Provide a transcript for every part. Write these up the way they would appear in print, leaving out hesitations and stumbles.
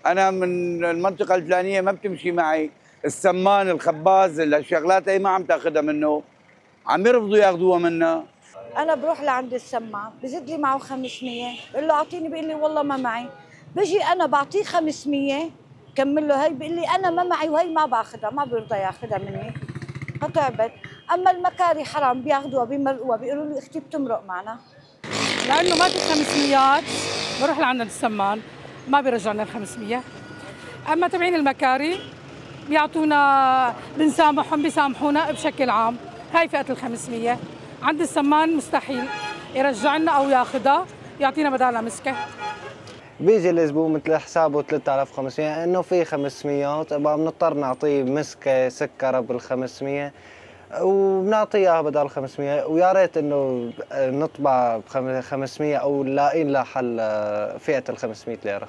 انا من المنطقه الفلانيه ما بتمشي معي، السمان الخباز الشغلات هي ما عم تاخذها منه، عم يرفضوا ياخذوها منا. انا بروح لعند السمان بزيد لي معه 500، بقول له اعطيني، بيقول لي والله ما معي. بجي انا بعطيه 500 كمل له، هي بيقول لي انا ما معي وهي ما باخذها، ما بيرضى ياخذها مني، فتعبت. اما المكاري حرام بياخذوها بيمرقوها، بيقولوا لي اختي بتمرق معنا. لانه ما في 500 بروح لعند السمان ما بيرجعنا ال 500. اما تبعين المكاري بيعطونا، بنسامحهم بيسامحونا بشكل عام. هاي فئه ال 500. عند السمان مستحيل يرجع لنا او ياخذها، يعطينا بدالها مسكه. بيجي الزبون مثل حسابه 3500 انه في 500 بقى بنضطر نعطيه مسكه سكره بال 500 وبنعطيها بدل 500. ويا ريت انه نطبع ب 500 او لاقين لها حل فئه ال 500 ليره.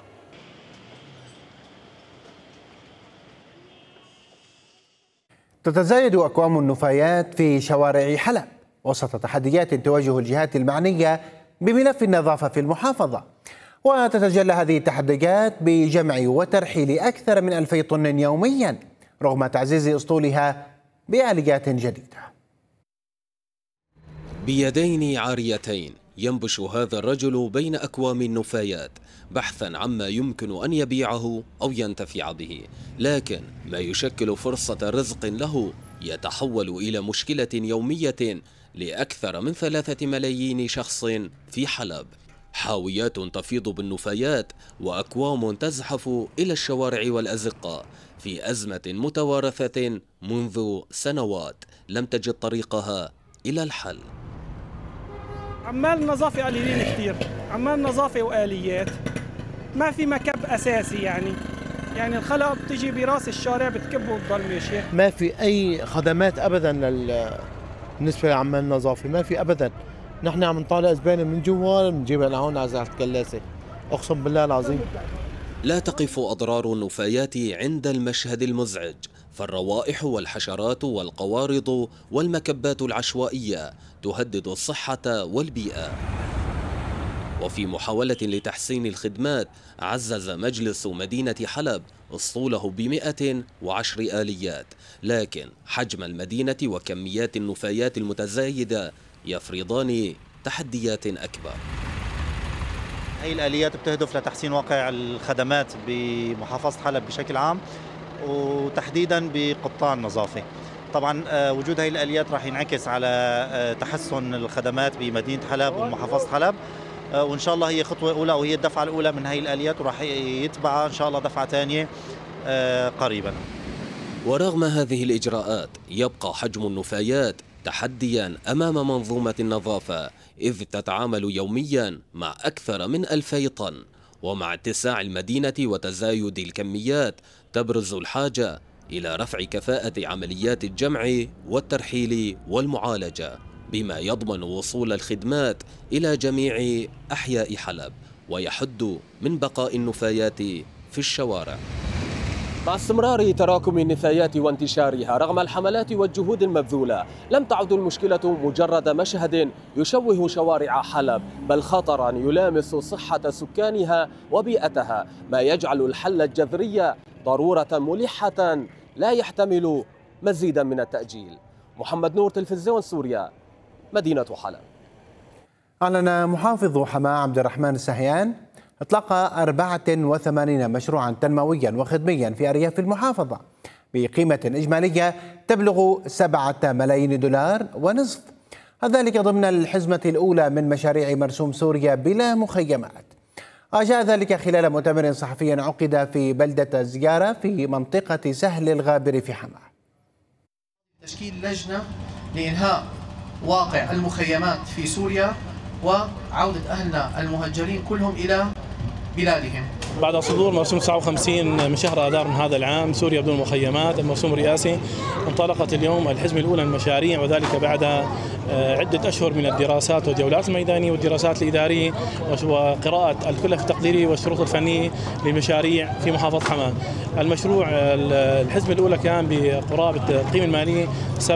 تتزايد أكوام النفايات في شوارع حلب وسط تحديات تواجه الجهات المعنية بملف النظافة في المحافظة، وتتجلى هذه التحديات بجمع وترحيل أكثر من 2000 طن يوميا رغم تعزيز أسطولها بآليات جديدة. بيدين عاريتين ينبش هذا الرجل بين أكوام النفايات بحثا عما يمكن أن يبيعه أو ينتفع به، لكن ما يشكل فرصة رزق له يتحول إلى مشكلة يومية لأكثر من 3 ملايين شخص في حلب. حاويات تفيض بالنفايات وأكوام تزحف إلى الشوارع والأزقة في أزمة متوارثة منذ سنوات لم تجد طريقها إلى الحل. عمال النظافة قليلين كثير، عمال نظافة وآليات، ما في مكب أساسي يعني الخلق بتجي براس الشارع بتكب وتضل ماشية. ما في أي خدمات أبدا بالنسبة لعمال النظافة، ما في أبدا. نحن عم نطالع زبالة من جوا بنجيبها لهون على زاحة الكلاسة، أقسم بالله العظيم. لا تقف أضرار النفايات عند المشهد المزعج، فالروائح والحشرات والقوارض والمكبات العشوائية تهدد الصحة والبيئة. وفي محاولة لتحسين الخدمات عزز مجلس مدينة حلب أسطوله ب110 آليات، لكن حجم المدينة وكميات النفايات المتزايدة يفرضان تحديات أكبر. هي الآليات بتهدف لتحسين واقع الخدمات بمحافظة حلب بشكل عام وتحديدا بقطاع النظافة. طبعا وجود هي الآليات راح ينعكس على تحسن الخدمات بمدينة حلب ومحافظة حلب، وإن شاء الله هي خطوة أولى وهي الدفعة الأولى من هي الآليات، وراح يتبعها إن شاء الله دفعة ثانية قريبا. ورغم هذه الإجراءات يبقى حجم النفايات تحديا أمام منظومة النظافة، إذ تتعامل يوميا مع أكثر من 2000 طن، ومع اتساع المدينة وتزايد الكميات تبرز الحاجة إلى رفع كفاءة عمليات الجمع والترحيل والمعالجة بما يضمن وصول الخدمات إلى جميع أحياء حلب ويحد من بقاء النفايات في الشوارع. مع استمرار تراكم النفايات وانتشارها رغم الحملات والجهود المبذولة، لم تعد المشكلة مجرد مشهد يشوه شوارع حلب، بل خطرا يلامس صحة سكانها وبيئتها، ما يجعل الحل الجذري ضرورة ملحة لا يحتمل مزيدا من التأجيل. محمد نور، تلفزيون سوريا، مدينة حلب. أعلن محافظ حماة عبد الرحمن السهيان إطلاق 84 مشروعا تنمويا وخدميا في أرياف المحافظة بقيمة إجمالية تبلغ 7 ملايين دولار ونصف، ذلك ضمن الحزمة الأولى من مشاريع مرسوم سوريا بلا مخيمات. جاء ذلك خلال مؤتمر صحفي عقد في بلدة الزيارة في منطقة سهل الغابر في حماة. تشكيل لجنة لإنهاء واقع المخيمات في سوريا وعودة أهلنا المهجرين كلهم إلى بلادهم. بعد صدور مرسوم 59 من شهر آذار من هذا العام سوريا بدون مخيمات، المرسوم الرئاسي، انطلقت اليوم الحزمة الأولى من المشاريع، وذلك بعد عدة أشهر من الدراسات والجولات الميدانية والدراسات الإدارية وقراءة الكلف التقديري والشروط الفنية للمشاريع في محافظة حماة. المشروع الحزمة الأولى كان بقرابة القيمة المالية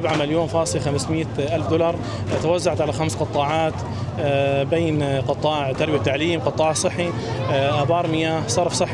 7,500,000 دولار، توزعت على 5 قطاعات بين قطاع تربية وتعليم، قطاع صحي، آبار مياه، صرف صحي.